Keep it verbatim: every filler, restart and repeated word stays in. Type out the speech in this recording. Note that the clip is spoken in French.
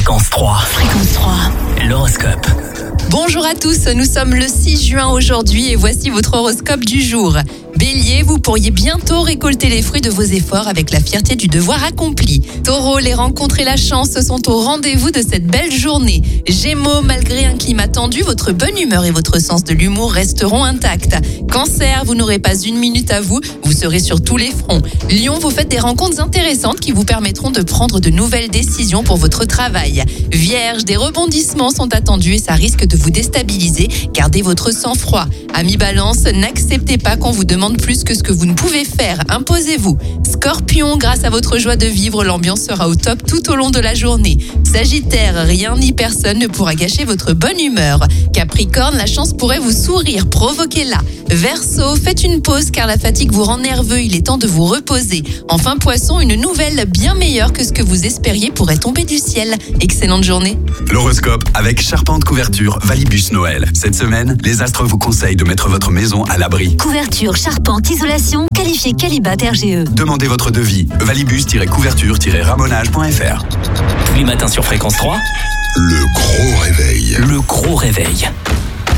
Fréquence trois. Fréquence trois. L'horoscope. Bonjour à tous, nous sommes le six juin aujourd'hui et voici votre horoscope du jour. Bélier, vous pourriez bientôt récolter les fruits de vos efforts avec la fierté du devoir accompli. Taureau, les rencontres et la chance sont au rendez-vous de cette belle journée. Gémeaux, malgré un climat tendu, votre bonne humeur et votre sens de l'humour resteront intacts. Cancer, vous n'aurez pas une minute à vous, vous serez sur tous les fronts. Lion, vous faites des rencontres intéressantes qui vous permettront de prendre de nouvelles décisions pour votre travail. Vierge, des rebondissements sont attendus et ça risque de vous déstabiliser. Gardez votre sang-froid. Amis Balance, n'acceptez pas qu'on vous demande plus que ce que vous ne pouvez faire. Imposez-vous. Scorpion, grâce à votre joie de vivre, l'ambiance sera au top tout au long de la journée. Sagittaire, rien ni personne ne pourra gâcher votre bonne humeur. Capricorne, la chance pourrait vous sourire, provoquez-la. Verseau, faites une pause car la fatigue vous rend nerveux, il est temps de vous reposer. Enfin Poisson, une nouvelle bien meilleure que ce que vous espériez pourrait tomber du ciel. Excellente journée. L'horoscope avec Charpente Couverture Valibus Noël. Cette semaine, les astres vous conseillent de mettre votre maison à l'abri. Couverture, charpente, isolation, qualifié Qualibat R G E. Demandez votre devis. valibus-couverture-ramonage point f r. Tous les matins sur Fréquence trois. Le gros réveil. Le gros réveil.